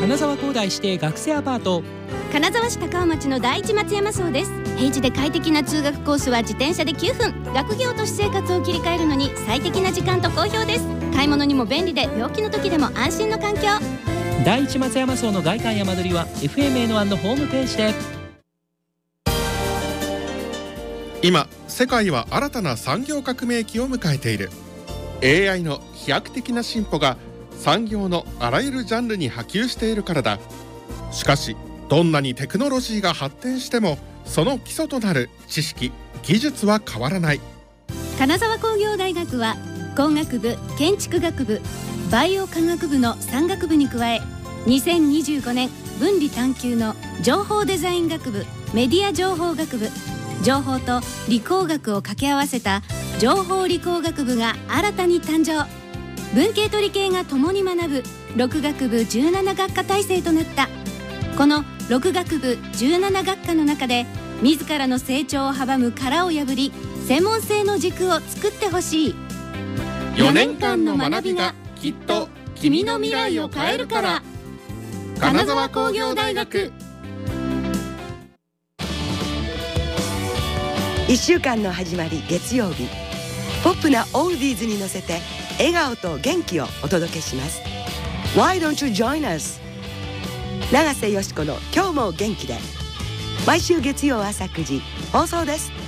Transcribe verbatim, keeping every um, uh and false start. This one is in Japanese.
金沢工大指定学生アパート。 金沢市高尾町の第一松山荘です。平地で快適な通学コースは自転車できゅうふん。学業と私生活を切り替えるのに最適な時間と好評です。買い物にも便利で病気の時でも安心の環境。 第一松山荘の外観や間取りは エフエムエヌワン のホームページで。 今世界は新たな産業革命期を迎えている。 エーアイ の飛躍的な進歩が産業のあらゆるジャンルに波及しているからだ。しかしどんなにテクノロジーが発展してもその基礎となる知識・技術は変わらない。 金沢工業大学は工学部、建築学部、バイオ科学部のさん学部に加え、にせんにじゅうごねん分離探究の情報デザイン学部、メディア情報学部、情報と理工学を掛け合わせた情報理工学部が新たに誕生。文系と理系が共に学ぶろく学部じゅうなな学科体制となった。このろく学部じゅうなな学科の中で自らの成長を阻む殻を破り、専門性の軸を作ってほしい。 よねんかんの学びがきっと君の未来を変えるから。金沢工業大学。 いっしゅうかんの始まり月曜日、ポップなオールディーズに乗せて笑顔と元気をお届けします。 Why don't you join us? 永瀬よしこの今日も元気で、毎週月曜朝くじ放送です。